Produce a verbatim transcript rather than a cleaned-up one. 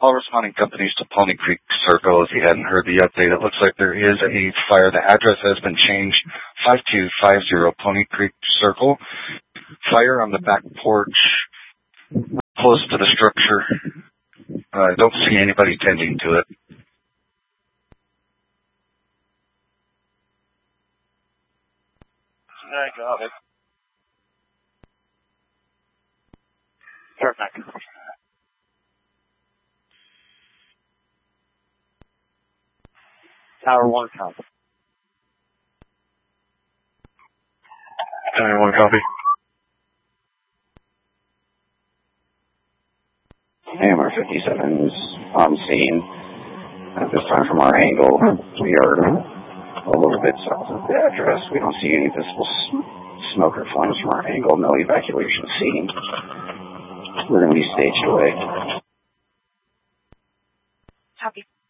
All responding companies to Pony Creek Circle. If you hadn't heard the update, it looks like there is a fire. The address has been changed, five two five zero Pony Creek Circle. Fire on the back porch, close to the structure. I uh, don't see anybody tending to it. I got it. Perfect. Tower one copy. Tower one copy. A M R fifty-seven is on scene. At this time from our angle, we are a little bit south of the address. We don't see any visible smoke or flames from our angle. No evacuation scene. We're going to be staged away. Copy.